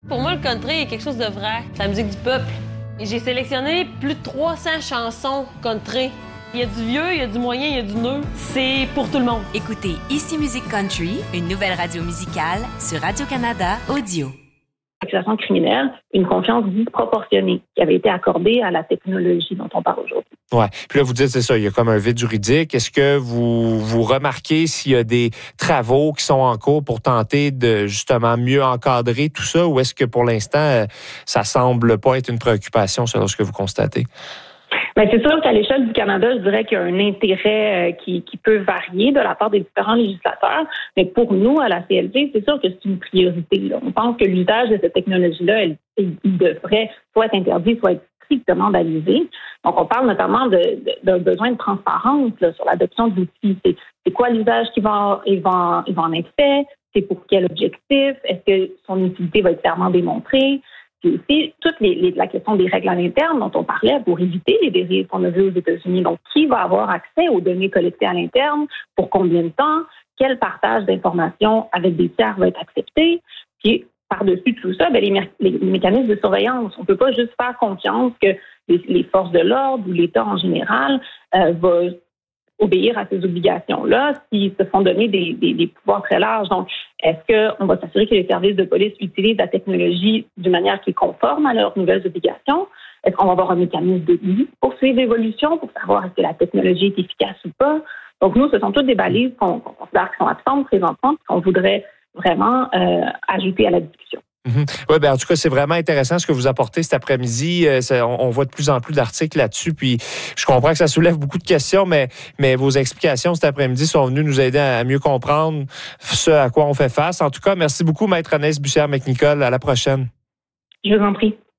Pour moi, le country est quelque chose de vrai. C'est la musique du peuple. Et j'ai sélectionné plus de 300 chansons country. Il y a du vieux, il y a du moyen, il y a du neuf. C'est pour tout le monde. Écoutez Ici Musique Country, une nouvelle radio musicale sur Radio-Canada Audio. L'accusation criminelle, une confiance disproportionnée qui avait été accordée à la technologie dont on parle aujourd'hui. Oui. Puis là, vous dites, c'est ça, il y a comme un vide juridique. Est-ce que vous remarquez s'il y a des travaux qui sont en cours pour tenter de, justement, mieux encadrer tout ça, ou est-ce que, pour l'instant, ça semble pas être une préoccupation selon ce que vous constatez? Bien, c'est sûr qu'à l'échelle du Canada, je dirais qu'il y a un intérêt qui peut varier de la part des différents législateurs. Mais pour nous, à la CLG, c'est sûr que c'est une priorité. Là. On pense que l'usage de cette technologie-là, il devrait soit être interdit, soit être strictement balisé. Donc, on parle notamment d'un besoin de transparence là, sur l'adoption d'outils. C'est quoi l'usage qui va en être fait? C'est pour quel objectif? Est-ce que son utilité va être clairement démontrée? Puis aussi, toute la question des règles à l'interne dont on parlait pour éviter les dérives qu'on a vues aux États-Unis. Donc, qui va avoir accès aux données collectées à l'interne? Pour combien de temps? Quel partage d'informations avec des tiers va être accepté? Puis, par-dessus tout ça, les mécanismes de surveillance. On ne peut pas juste faire confiance que les forces de l'ordre ou l'État en général va obéir à ces obligations-là s'ils se font donner des pouvoirs très larges. Donc, est-ce qu'on va s'assurer que les services de police utilisent la technologie d'une manière qui est conforme à leurs nouvelles obligations? Est-ce qu'on va avoir un mécanisme de pour suivre l'évolution, pour savoir est-ce que la technologie est efficace ou pas? Donc, nous, ce sont toutes des balises qu'on considère qui sont absentes présentement et qu'on voudrait vraiment ajouter à la discussion. Mm-hmm. Oui, en tout cas, c'est vraiment intéressant ce que vous apportez cet après-midi. On voit de plus en plus d'articles là-dessus, puis je comprends que ça soulève beaucoup de questions, mais vos explications cet après-midi sont venues nous aider à mieux comprendre ce à quoi on fait face. En tout cas, merci beaucoup, Maître Anaïs Bussière-McNicol. À la prochaine. Je vous en prie.